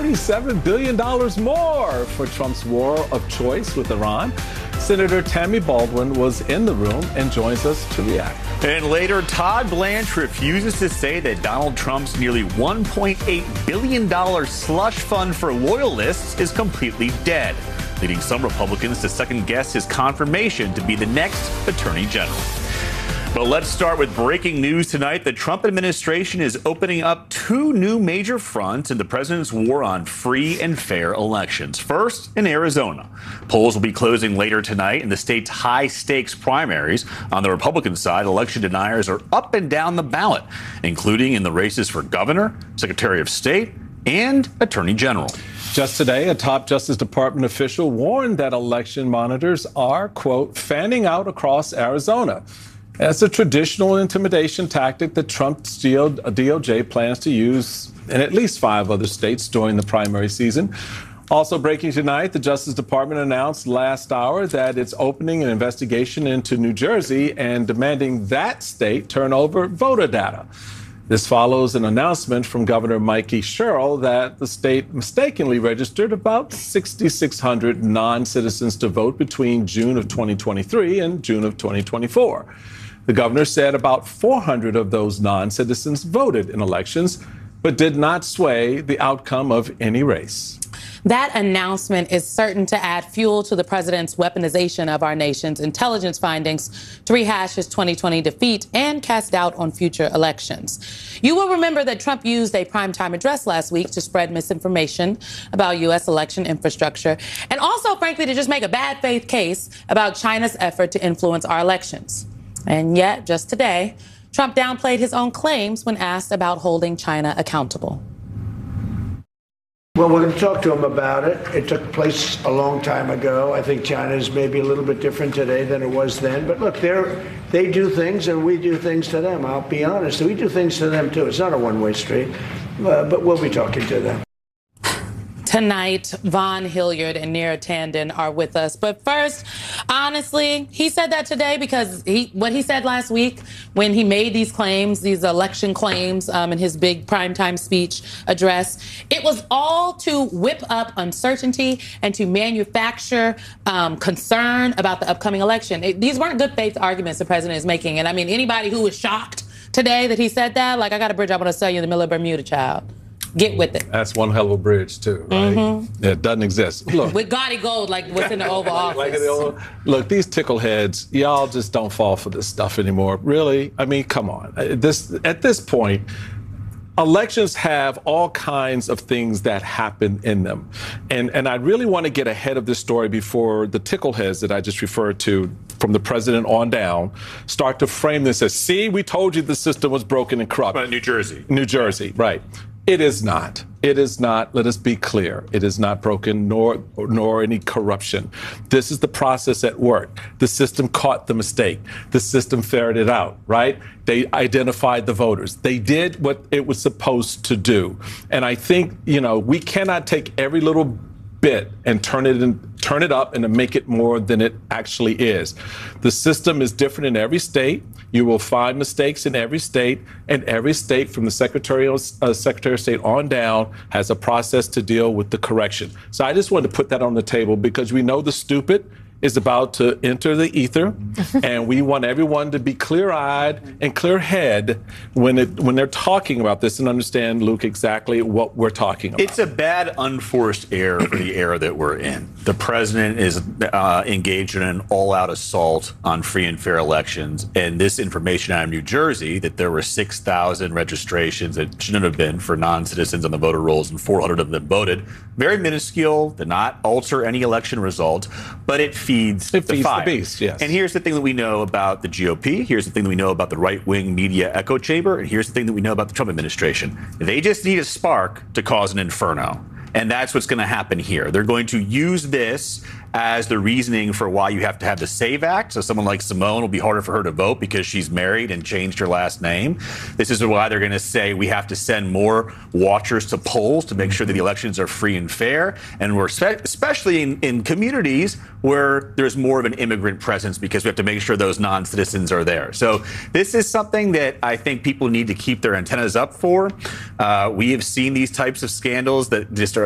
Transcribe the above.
$47 billion more for Trump's war of choice with Iran. Senator Tammy Baldwin was in the room and joins us to react. And later, Todd Blanche refuses to say that Donald Trump's nearly $1.8 billion slush fund for loyalists is completely dead, leading some Republicans to second-guess his confirmation to be the next Attorney General. But let's start with breaking news tonight. The Trump administration is opening up two new major fronts in the president's war on free and fair elections. First, in Arizona. Polls will be closing later tonight in the state's high-stakes primaries. On the Republican side, election deniers are up and down the ballot, including in the races for governor, secretary of state, and attorney general. Just today, a top Justice Department official warned that election monitors are, quote, fanning out across Arizona as a traditional intimidation tactic that Trump's DOJ plans to use in at least 5 other states during the primary season. Also breaking tonight, the Justice Department announced last hour that it's opening an investigation into New Jersey and demanding that state turn over voter data. This follows an announcement from Governor Mikey Sherrill that the state mistakenly registered about 6,600 non-citizens to vote between June of 2023 and June of 2024. The governor said about 400 of those non-citizens voted in elections, but did not sway the outcome of any race. That announcement is certain to add fuel to the president's weaponization of our nation's intelligence findings to rehash his 2020 defeat and cast doubt on future elections. You will remember that Trump used a primetime address last week to spread misinformation about U.S. election infrastructure and also, frankly, to just make a bad faith case about China's effort to influence our elections. And yet, just today, Trump downplayed his own claims when asked about holding China accountable. Well, we're going to talk to him about it. It took place a long time ago. I think China is maybe a little bit different today than it was then. But look, they do things and we do things to them. I'll be honest. We do things to them, too. It's not a one-way street, but we'll be talking to them. Tonight, Vaughn Hilliard and Neera Tanden are with us. But first, honestly, he said that today because what he said last week when he made these claims, these election claims in his big primetime speech address, it was all to whip up uncertainty and to manufacture concern about the upcoming election. These weren't good faith arguments the president is making. And I mean, anybody who was shocked today that he said that, like, I got a bridge I want to sell you in the middle of Bermuda, child. Get with it. That's one hell of a bridge, too, right? Mm-hmm. It doesn't exist. Look, with gaudy gold, like what's in the Oval Office. Look, these tickleheads, y'all just don't fall for this stuff anymore. Really? I mean, come on. At this point, elections have all kinds of things that happen in them. And I really want to get ahead of this story before the tickleheads that I just referred to from the president on down start to frame this as, see, we told you the system was broken and corrupt. But New Jersey. New Jersey, right. It is not. It is not. Let us be clear. It is not broken, nor any corruption. This is the process at work. The system caught the mistake. The system ferreted it out, right? They identified the voters. They did what it was supposed to do. And I think, we cannot take every little bit and turn it up and to make it more than it actually is. The system is different in every state. You will find mistakes in every state, and every state from the Secretary of State on down has a process to deal with the correction. So I just wanted to put that on the table because we know the stupid is about to enter the ether, and we want everyone to be clear-eyed and clear-head when they're talking about this and understand, Luke, exactly what we're talking about. It's a bad, unforced error for the era that we're in. The president is engaged in an all-out assault on free and fair elections, and this information out of New Jersey that there were 6,000 registrations that shouldn't have been for non-citizens on the voter rolls and 400 of them voted, very minuscule, did not alter any election result, but it feeds the fire. The beast, yes. And here's the thing that we know about the GOP. Here's the thing that we know about the right-wing media echo chamber. And here's the thing that we know about the Trump administration. They just need a spark to cause an inferno. And that's what's going to happen here. They're going to use this as the reasoning for why you have to have the SAVE Act. So someone like Simone will be harder for her to vote because she's married and changed her last name. This is why they're going to say we have to send more watchers to polls to make sure that the elections are free and fair. And we're especially in communities where there's more of an immigrant presence because we have to make sure those non-citizens are there. So this is something that I think people need to keep their antennas up for. We have seen these types of scandals that just